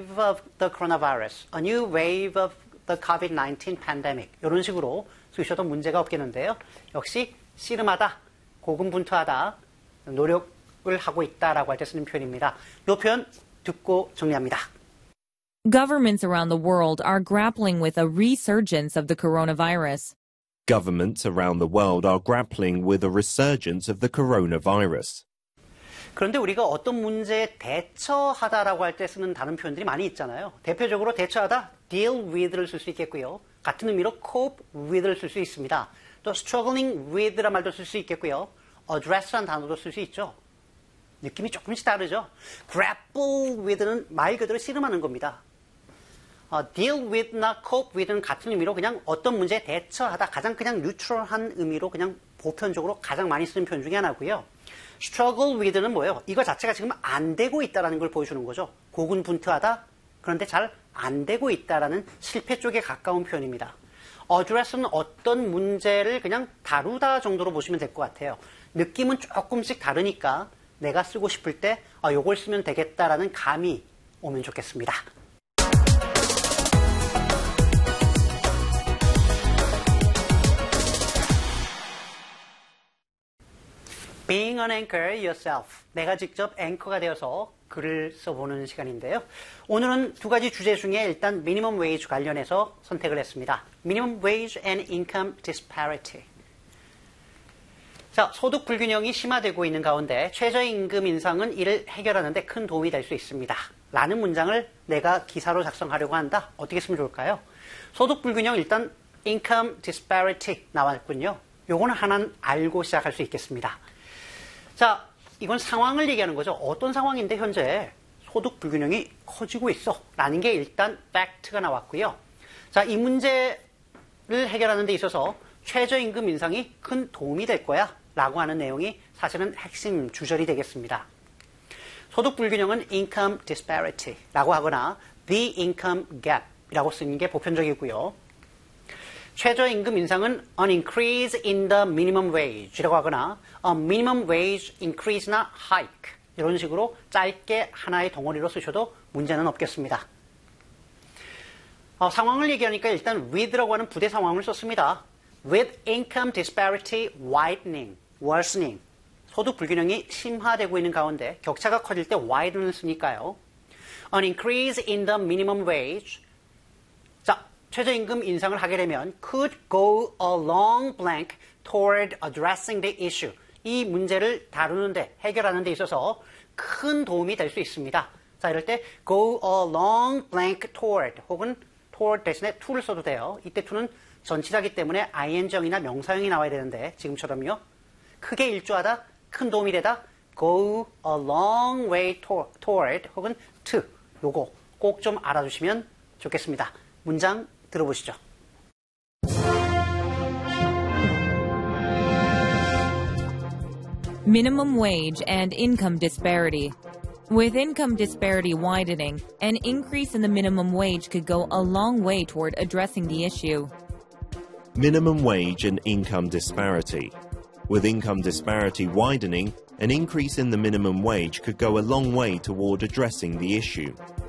wave of the coronavirus, a new wave of the COVID-19 pandemic 이런 식으로 쓰셔도 문제가 없겠는데요. 역시 씨름하다, 고군분투하다, 노력을 하고 있다라고 할 때 쓰는 표현입니다. 이 표현 듣고 정리합니다. Governments around the world are grappling with a resurgence of the coronavirus. Governments around the world are grappling with a resurgence of the coronavirus. 그런데 우리가 어떤 문제에 대처하다라고 할 때 쓰는 다른 표현들이 많이 있잖아요. 대표적으로 대처하다, deal with를 쓸 수 있겠고요. 같은 의미로 cope with를 쓸 수 있습니다. 또 struggling with란 말도 쓸 수 있겠고요. address란 단어도 쓸 수 있죠. 느낌이 조금씩 다르죠. grapple with는 말 그대로 씨름하는 겁니다. deal with나 cope with는 같은 의미로 그냥 어떤 문제에 대처하다 가장 그냥 뉴트럴한 의미로 그냥 보편적으로 가장 많이 쓰는 표현 중에 하나고요. struggle with는 뭐예요? 이거 자체가 지금 안 되고 있다는 걸 보여주는 거죠. 고군분투하다 그런데 잘 안 되고 있다라는 실패 쪽에 가까운 표현입니다. address는 어떤 문제를 그냥 다루다 정도로 보시면 될 것 같아요. 느낌은 조금씩 다르니까 내가 쓰고 싶을 때 요걸 쓰면 되겠다라는 감이 오면 좋겠습니다. Being an anchor yourself. 내가 직접 앵커가 되어서 글을 써보는 시간인데요. 오늘은 두 가지 주제 중에 일단 minimum wage 관련해서 선택을 했습니다. minimum wage and income disparity. 자, 소득 불균형이 심화되고 있는 가운데 최저임금 인상은 이를 해결하는 데 큰 도움이 될 수 있습니다. 라는 문장을 내가 기사로 작성하려고 한다. 어떻게 쓰면 좋을까요? 소득 불균형 일단 income disparity 나왔군요. 요거는 하나는 알고 시작할 수 있겠습니다. 자, 이건 상황을 얘기하는 거죠. 어떤 상황인데 현재 소득 불균형이 커지고 있어 라는 게 일단 팩트가 나왔고요. 자, 이 문제를 해결하는 데 있어서 최저임금 인상이 큰 도움이 될 거야 라고 하는 내용이 사실은 핵심 주절이 되겠습니다. 소득 불균형은 income disparity 라고 하거나 the income gap 이라고 쓰는 게 보편적이고요. 최저임금 인상은 an increase in the minimum wage라고 하거나 a minimum wage increase나 hike 이런 식으로 짧게 하나의 덩어리로 쓰셔도 문제는 없겠습니다. 상황을 얘기하니까 일단 with라고 하는 부대 상황을 썼습니다. With income disparity widening, worsening 소득 불균형이 심화되고 있는 가운데 격차가 커질 때 widen을 쓰니까요. An increase in the minimum wage 자, 최저임금 인상을 하게 되면 could go a long blank toward addressing the issue. 이 문제를 다루는데 해결하는 데 있어서 큰 도움이 될 수 있습니다. 자, 이럴 때 go a long blank toward 혹은 toward 대신에 to를 써도 돼요. 이때 to는 전치사기 때문에 ing형이나 명사형이 나와야 되는데 지금처럼요. 크게 일조하다, 큰 도움이 되다 go a long way toward 혹은 to 요거 꼭 좀 알아주시면 좋겠습니다. 문장 들어보시죠. Minimum wage and income disparity. With income disparity widening, an increase in the minimum wage could go a long way toward addressing the issue. Minimum wage and income disparity. With income disparity widening, an increase in the minimum wage could go a long way toward addressing the issue.